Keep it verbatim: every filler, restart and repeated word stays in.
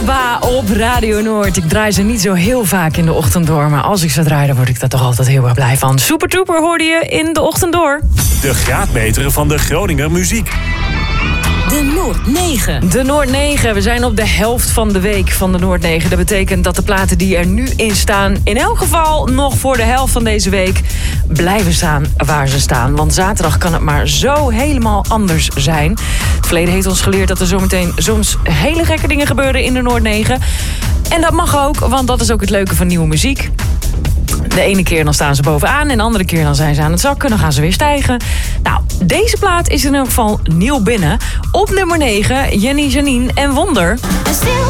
Alba op Radio Noord. Ik draai ze niet zo heel vaak in de ochtend door, maar als ik ze draai, dan word ik daar toch altijd heel erg blij van. Super Trooper hoorde je in de ochtend door. De graadmeter van de Groninger muziek. De Noord negen. De Noord negen. We zijn op de helft van de week van de Noord negen. Dat betekent dat de platen die er nu in staan, in elk geval nog voor de helft van deze week, blijven staan waar ze staan. Want zaterdag kan het maar zo helemaal anders zijn. Het verleden heeft ons geleerd dat er zometeen soms hele gekke dingen gebeuren in de Noord negen. En dat mag ook, want dat is ook het leuke van nieuwe muziek. De ene keer dan staan ze bovenaan en de andere keer dan zijn ze aan het zakken. Dan gaan ze weer stijgen. Nou, deze plaat is in elk geval nieuw binnen. Op nummer negen, Jenny Janine en Wonder.